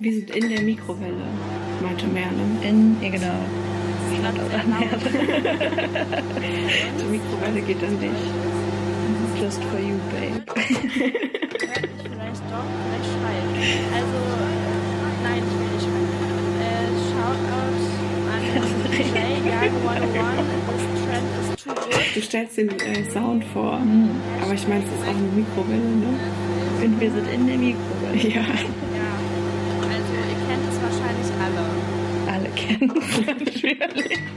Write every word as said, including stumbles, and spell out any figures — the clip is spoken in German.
Wir sind in der Mikrowelle, meinte Merle. In, ja genau. Das ist sehr laut. Die Mikrowelle geht an dich. Just for you, babe. Hört mich vielleicht doch, vielleicht schreien. Also, nein, ich will nicht schreien. Äh, Shoutout an D J Jago hunderteins. This trend is too good. Du stellst den äh, Sound vor. Mhm. Aber ich meine, es ist auch eine Mikrowelle, ne? Und wir sind in der Mikrowelle. Ja. Ja, also ihr kennt es wahrscheinlich alle. Alle kennen es natürlich.